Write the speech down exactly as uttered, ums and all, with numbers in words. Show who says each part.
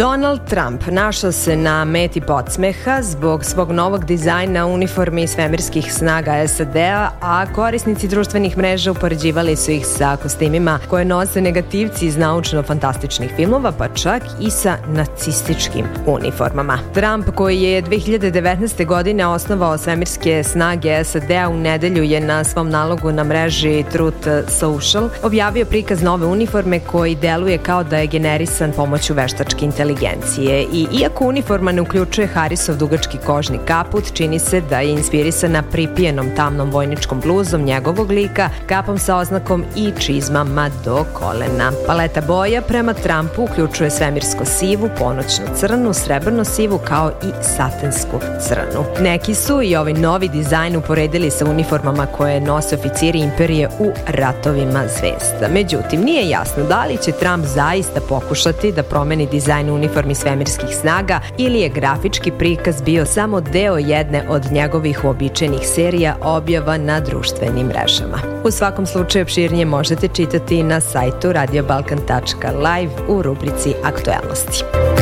Speaker 1: Donald Trump našao se na meti podsmeha zbog svog novog dizajna uniformi svemirskih snaga S A D-a, a korisnici društvenih mreža upoređivali su ih sa kostimima koje nose negativci iz naučno-fantastičnih filmova, pa čak i sa nacističkim uniformama. Trump, koji je dve hiljade devetnaeste. godine osnovao svemirske snage S A D-a, u nedelju je na svom nalogu na mreži Truth Social objavio prikaz nove uniforme koji deluje kao da je generisan pomoću veštačke inteligencije. I iako uniforma ne uključuje Harrisov dugački kožni kaput, čini se da je inspirisana pripijenom tamnom vojničkom bluzom njegovog lika, kapom sa oznakom i čizmama do kolena. Paleta boja prema Trumpu uključuje svemirsko sivu, ponoćnu crnu, srebrno sivu kao i satensku crnu. Neki su i ovaj novi dizajn uporedili sa uniformama koje nose oficiri imperije u ratovima zvezda. Međutim, nije jasno da li će Trump zaista pokušati da promeni dizajn uniformi svemirskih snaga ili je grafički prikaz bio samo deo jedne od njegovih uobičajenih serija objava na društvenim mrežama. U svakom slučaju opširnije možete čitati na sajtu radio balkan tačka live u rubrici Aktuelnosti.